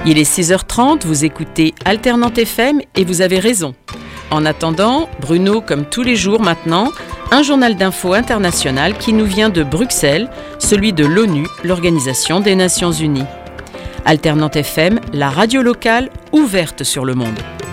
Il est 6h30, vous écoutez Alternante FM et vous avez raison. En attendant, Bruno, comme tous les jours maintenant, un journal d'info international qui nous vient de Bruxelles, celui de l'ONU, l'Organisation des Nations Unies. Alternante FM, la radio locale ouverte sur le monde.